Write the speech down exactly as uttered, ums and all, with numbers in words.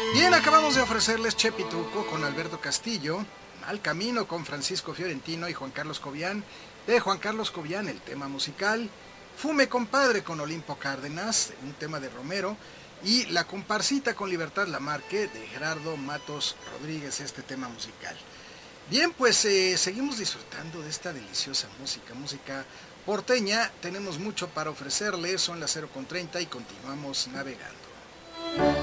Bien, acabamos de ofrecerles Chepituco con Alberto Castillo, Mal Camino con Francisco Fiorentino y Juan Carlos Cobian, de Juan Carlos Cobian el tema musical, Fume Compadre con Olimpo Cárdenas, un tema de Romero, y La Comparsita con Libertad Lamarque de Gerardo Matos Rodríguez, este tema musical. Bien, pues eh, seguimos disfrutando de esta deliciosa música, música porteña. Tenemos mucho para ofrecerles, son las cero con treinta y continuamos navegando.